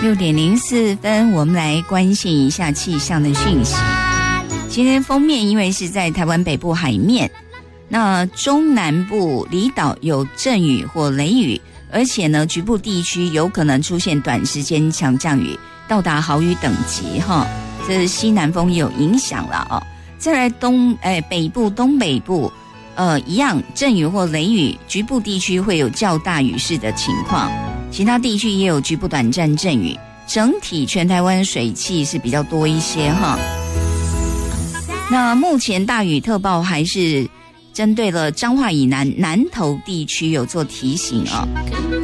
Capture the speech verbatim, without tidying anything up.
六点零四分，我们来关心一下气象的讯息。今天封面因为是在台湾北部海面，那中南部离岛有阵雨或雷雨，而且呢局部地区有可能出现短时间强降雨，到达豪雨等级哈。这是西南风也有影响了哦。再来东哎北部东北部呃一样阵雨或雷雨，局部地区会有较大雨势的情况，其他地区也有局部短暂阵雨，整体全台湾水汽是比较多一些哈。那目前大雨特报还是针对了彰化以南南投地区有做提醒哦。